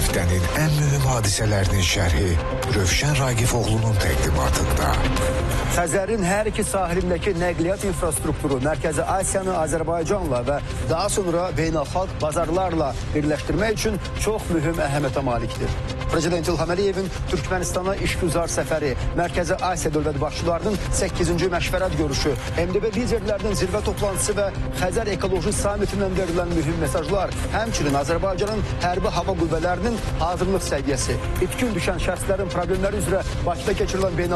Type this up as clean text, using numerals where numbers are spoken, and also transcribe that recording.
həftənin ən mühüm hadisələrinin şərhi Rövşən Raqifoğlu'nun təqdimatında. Xəzərin hər iki sahilindəki nəqliyyat infrastrukturu Mərkəzi Asiyanı Azərbaycanla və daha sonra beynəlxalq bazarlarla birləşdirmək üçün çox mühüm əhəmiyyətə malikdir. Prezident İlham Əliyevin Türkmənistana işgüzar səfəri, Mərkəzi Asiya dövlət başçılarının 8-ci məşvərət görüşü, MDB liderlərinin zirvə toplantısı və Xəzər ekoloji sammitindən verilən mühüm mesajlar, həmçinin Azərbaycanın hərbi hava qüvvələrinin hazırlıq səviyyəsi, itkin düşən şəxslərin problemləri üzrə Bakıda keçirilən beynəlxalq